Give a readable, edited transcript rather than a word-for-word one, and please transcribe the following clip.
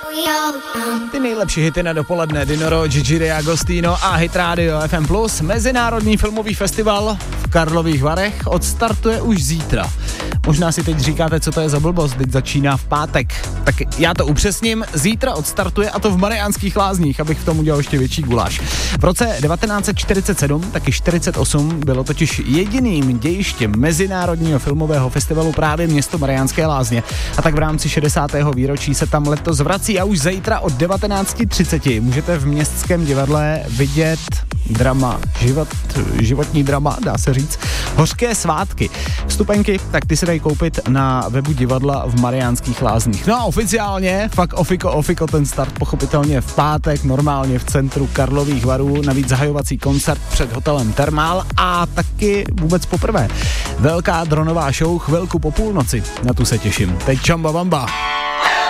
Ty nejlepší hity na dopoledne, Dinoro, Gigi D'Agostino a Hit Radio FM+. Mezinárodní filmový festival v Karlových Varech odstartuje už zítra. Možná si teď říkáte, co to je za blbost, teď začíná v pátek. Tak já to upřesním, zítra odstartuje, a to v Mariánských Lázních, abych v tom udělal ještě větší guláš. V roce 1947, taky 48, bylo totiž jediným dějištěm Mezinárodního filmového festivalu právě město Mariánské Lázně. A tak v rámci 60. výročí se tam letos vrací a už zítra od 19:30 můžete v Městském divadle vidět drama, životní drama, dá se říct, Hořké svátky. Vstupenky, tak ty se dají koupit na webu divadla v Mariánských Lázních. No a oficiálně, fakt ofiko, ten start pochopitelně v pátek, normálně v centru Karlových Varů, navíc zahajovací koncert před hotelem Thermal a taky vůbec poprvé velká dronová show chvilku po půlnoci. Na tu se těším. Teď Čamba Bamba.